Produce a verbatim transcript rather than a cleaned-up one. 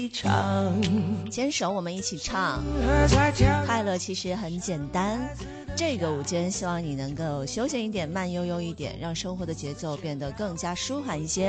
牵手我们一起唱，快乐其实很简单。这个午间希望你能够休闲一点，慢悠悠一点，让生活的节奏变得更加舒缓一些。